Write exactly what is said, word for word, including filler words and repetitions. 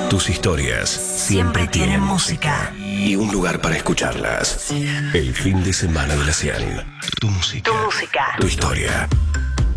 Tus historias siempre tienen música y un lugar para escucharlas. El fin de semana de la Cian. Tu música. Tu música. Tu historia.